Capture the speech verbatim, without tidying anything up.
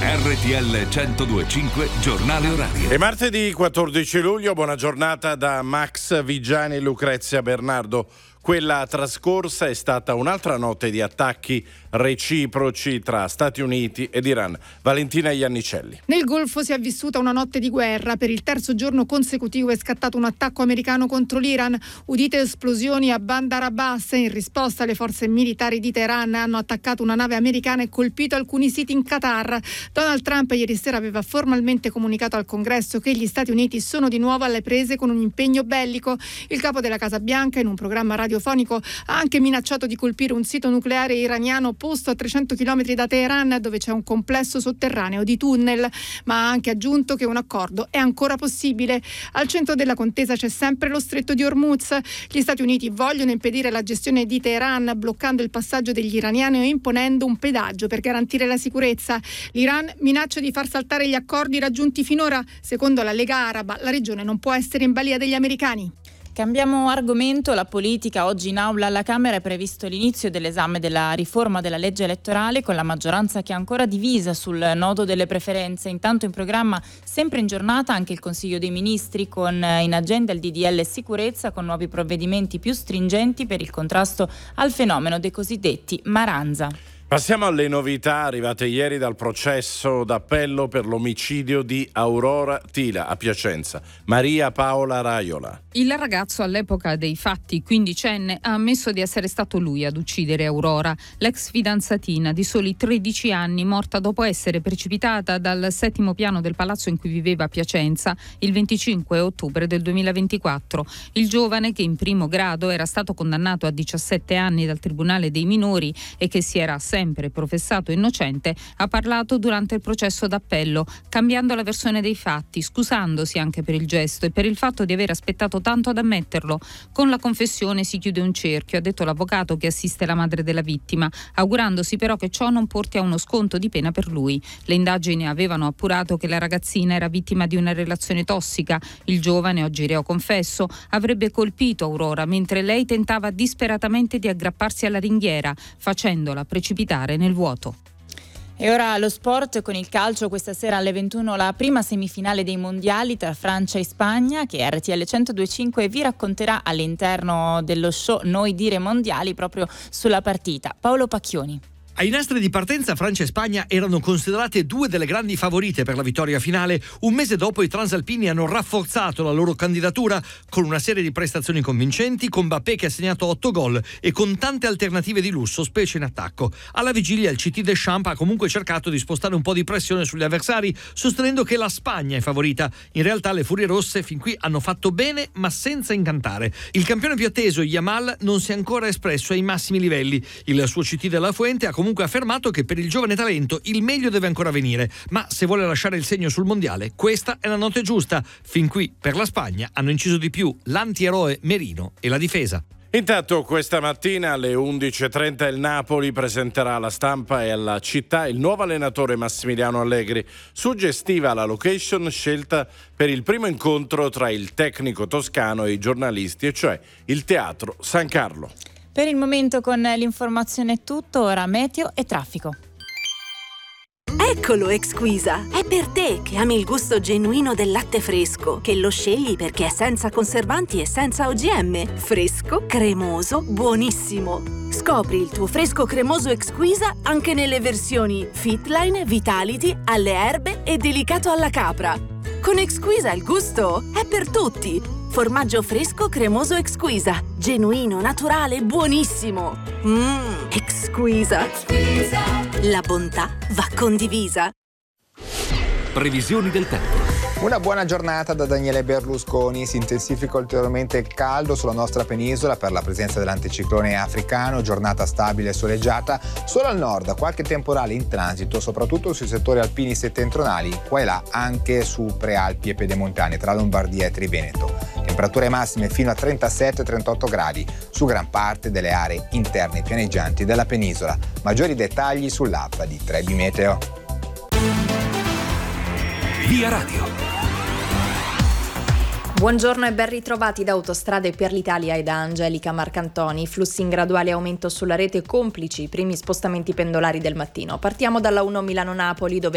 R T L centodue e cinque giornale orario. È martedì quattordici luglio, buona giornata da Max Vigiani e Lucrezia Bernardo. Quella trascorsa è stata un'altra notte di attacchi reciproci tra Stati Uniti ed Iran. Valentina Iannicelli. Nel Golfo si è vissuta una notte di guerra. Per il terzo giorno consecutivo è scattato un attacco americano contro l'Iran. Udite esplosioni a Bandar Abbas. In risposta le forze militari di Teheran hanno attaccato una nave americana e colpito alcuni siti in Qatar. Donald Trump ieri sera aveva formalmente comunicato al Congresso che gli Stati Uniti sono di nuovo alle prese con un impegno bellico. Il capo della Casa Bianca in un programma radiofonico ha anche minacciato di colpire un sito nucleare iraniano posto a trecento chilometri da Teheran, dove c'è un complesso sotterraneo di tunnel, ma ha anche aggiunto che un accordo è ancora possibile. Al centro della contesa c'è sempre lo stretto di Hormuz. Gli Stati Uniti vogliono impedire la gestione di Teheran, bloccando il passaggio degli iraniani e imponendo un pedaggio per garantire la sicurezza. L'Iran minaccia di far saltare gli accordi raggiunti finora. Secondo la Lega Araba, la regione non può essere in balia degli americani. Cambiamo argomento, la politica. Oggi in aula alla Camera è previsto l'inizio dell'esame della riforma della legge elettorale, con la maggioranza che è ancora divisa sul nodo delle preferenze. Intanto in programma, sempre in giornata, anche il Consiglio dei Ministri, con in agenda il D D L sicurezza, con nuovi provvedimenti più stringenti per il contrasto al fenomeno dei cosiddetti maranza. Passiamo alle novità arrivate ieri dal processo d'appello per l'omicidio di Aurora Tila a Piacenza. Maria Paola Raiola. Il ragazzo all'epoca dei fatti, quindicenne, ha ammesso di essere stato lui ad uccidere Aurora, l'ex fidanzatina di soli tredici anni, morta dopo essere precipitata dal settimo piano del palazzo in cui viveva a Piacenza il venticinque ottobre del duemilaventiquattro. Il giovane, che in primo grado era stato condannato a diciassette anni dal Tribunale dei Minori e che si era sempre professato innocente, ha parlato durante il processo d'appello, cambiando la versione dei fatti, scusandosi anche per il gesto e per il fatto di aver aspettato tanto ad ammetterlo. Con la confessione si chiude un cerchio, ha detto l'avvocato che assiste la madre della vittima, augurandosi però che ciò non porti a uno sconto di pena per lui. Le indagini avevano appurato che la ragazzina era vittima di una relazione tossica. Il giovane, oggi reo confesso, avrebbe colpito Aurora mentre lei tentava disperatamente di aggrapparsi alla ringhiera, facendola precipitare nel vuoto. E ora lo sport con il calcio. Questa sera alle ventuno la prima semifinale dei mondiali tra Francia e Spagna, che R T L centodue e cinque vi racconterà all'interno dello show Noi Dire Mondiali proprio sulla partita. Paolo Pacchioni. Ai nastri di partenza Francia e Spagna erano considerate due delle grandi favorite per la vittoria finale. Un mese dopo i transalpini hanno rafforzato la loro candidatura con una serie di prestazioni convincenti, con Mbappé che ha segnato otto gol e con tante alternative di lusso, specie in attacco. Alla vigilia il C T Deschamps ha comunque cercato di spostare un po' di pressione sugli avversari, sostenendo che la Spagna è favorita. In realtà le Furie Rosse fin qui hanno fatto bene, ma senza incantare. Il campione più atteso, Yamal, non si è ancora espresso ai massimi livelli. Il suo C T della Fuente ha comunque ha affermato che per il giovane talento il meglio deve ancora venire, ma se vuole lasciare il segno sul mondiale, questa è la notte giusta. Fin qui per la Spagna hanno inciso di più l'antieroe Merino e la difesa. Intanto questa mattina alle undici e trenta il Napoli presenterà alla stampa e alla città il nuovo allenatore Massimiliano Allegri. Suggestiva la location scelta per il primo incontro tra il tecnico toscano e i giornalisti, e cioè il Teatro San Carlo. Per il momento con l'informazione è tutto, ora meteo e traffico. Eccolo Exquisa, è per te che ami il gusto genuino del latte fresco, che lo scegli perché è senza conservanti e senza O G M. Fresco, cremoso, buonissimo. Scopri il tuo fresco cremoso Exquisa anche nelle versioni Fitline, Vitality, alle erbe e delicato alla capra. Con Exquisa il gusto è per tutti. Formaggio fresco cremoso Exquisa, genuino, naturale, buonissimo. Mmm, Exquisa. La bontà va condivisa. Previsioni del tempo. Una buona giornata da Daniele Berlusconi. Si intensifica ulteriormente il caldo sulla nostra penisola per la presenza dell'anticiclone africano. Giornata stabile e soleggiata. Solo al nord qualche temporale in transito, soprattutto sui settori alpini settentrionali, qua e là anche su prealpi e pedemontane tra Lombardia e Triveneto. Temperature massime fino a trentasette trentotto gradi su gran parte delle aree interne pianeggianti della penisola. Maggiori dettagli sull'app di Trebi Meteo. Via Radio. Buongiorno e ben ritrovati da Autostrade per l'Italia e da Angelica Marcantoni. Flussi in graduale aumento sulla rete, complici i primi spostamenti pendolari del mattino. Partiamo dalla uno Milano-Napoli, dove